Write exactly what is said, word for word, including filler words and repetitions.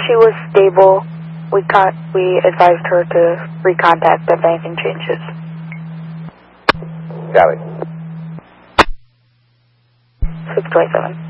she was stable. We con we advised her to recontact if anything changes. Copy. six twenty-seven.